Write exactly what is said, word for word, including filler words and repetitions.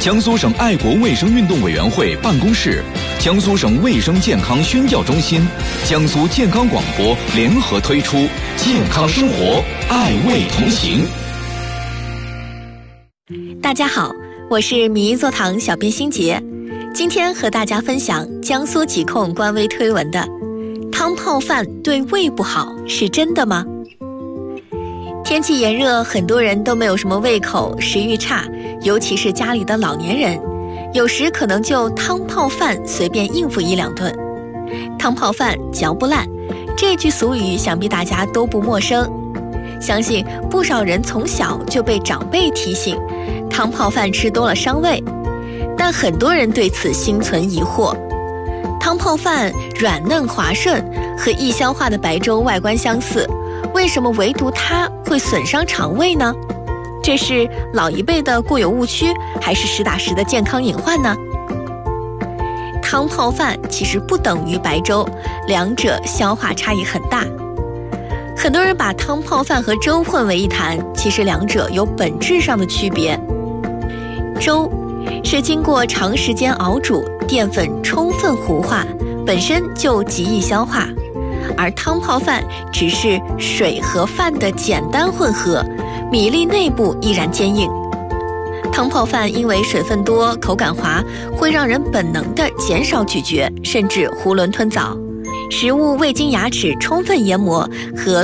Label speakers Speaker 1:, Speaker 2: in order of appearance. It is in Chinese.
Speaker 1: 江苏省爱国卫生运动委员会办公室、江苏省卫生健康宣教中心、江苏健康广播联合推出健康生活，爱卫同行。
Speaker 2: 大家好，我是米一座堂小编欣杰，今天和大家分享江苏疾控官微推文的汤泡饭对胃不好是真的吗？天气炎热，很多人都没有什么胃口，食欲差，尤其是家里的老年人，有时可能就汤泡饭随便应付一两顿。汤泡饭嚼不烂，这句俗语想必大家都不陌生。相信不少人从小就被长辈提醒，汤泡饭吃多了伤胃，但很多人对此心存疑惑。汤泡饭软嫩滑顺，和易消化的白粥外观相似，为什么唯独它会损伤肠胃呢？这是老一辈的固有误区，还是实打实的健康隐患呢？汤泡饭其实不等于白粥，两者消化差异很大。很多人把汤泡饭和粥混为一谈，其实两者有本质上的区别。粥是经过长时间熬煮，淀粉充分糊化，本身就极易消化，而汤泡饭只是水和饭的简单混合，米粒内部依然坚硬。汤泡饭因为水分多，口感滑，会让人本能地减少咀嚼，甚至囫囵吞枣。食物未经牙齿充分研磨和